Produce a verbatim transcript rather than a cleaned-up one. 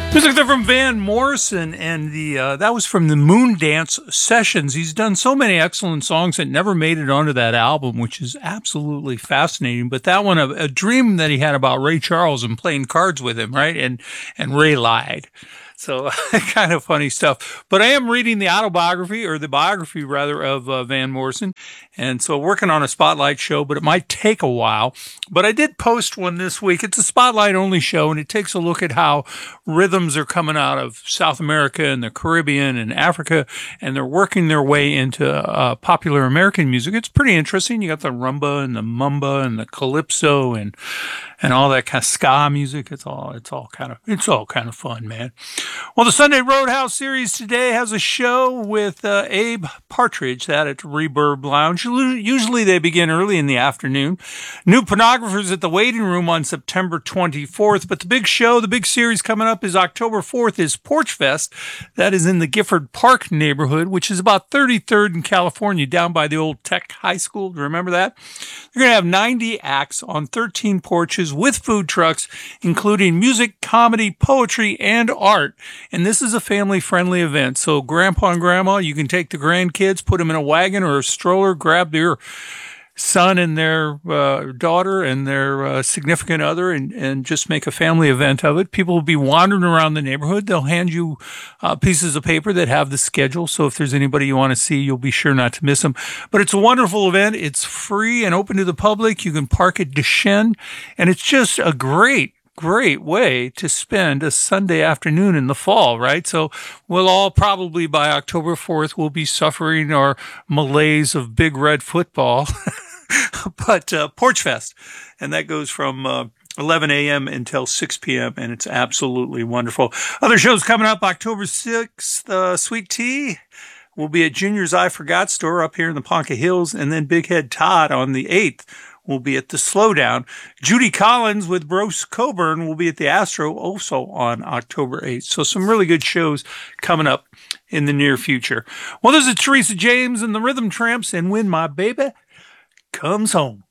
Music there from Van Morrison, and the uh, that was from the Moondance Sessions. He's done so many excellent songs that never made it onto that album, which is absolutely fascinating. But that one, a, a dream that he had about Ray Charles and playing cards with him, right? And and Ray lied. So kind of funny stuff. But I am reading the autobiography, or the biography rather, of uh, Van Morrison. And so working on a Spotlight show, but it might take a while. But I did post one this week. It's a Spotlight only show, and it takes a look at how rhythms are coming out of South America and the Caribbean and Africa, and they're working their way into uh, popular American music. It's pretty interesting. You got the rumba and the mumba and the calypso and and all that kind of ska music. It's all it's all kind of it's all kind of fun, man. Well, the Sunday Roadhouse series today has a show with uh, Abe Partridge, that at Reverb Lounge. Usually they begin early in the afternoon. New Pornographers at the Waiting Room on September twenty-fourth. But the big show, the big series coming up is October fourth is Porch Fest. That is in the Gifford Park neighborhood, which is about thirty-third in California, down by the old Tech High School. Do you remember that? They're going to have ninety acts on thirteen porches with food trucks, including music, comedy, poetry, and art. And this is a family-friendly event. So grandpa and grandma, you can take the grandkids, put them in a wagon or a stroller, grab their son and their uh, daughter and their uh, significant other, and, and just make a family event of it. People will be wandering around the neighborhood. They'll hand you uh, pieces of paper that have the schedule. So if there's anybody you want to see, you'll be sure not to miss them. But it's a wonderful event. It's free and open to the public. You can park at Deschen, and it's just a great Great way to spend a Sunday afternoon in the fall, right? So we'll all probably by October fourth will be suffering our malaise of Big Red football. But uh, Porch Fest, and that goes from uh, eleven a.m. until six p.m., and it's absolutely wonderful. Other shows coming up, October sixth, uh, Sweet Tea will be at Junior's I Forgot store up here in the Ponca Hills, and then Big Head Todd on the eighth will be at the Slowdown. Judy Collins with Bruce Coburn will be at the Astro also on October eighth. So some really good shows coming up in the near future. Well, this is Teresa James and the Rhythm Tramps, and When My Baby Comes Home.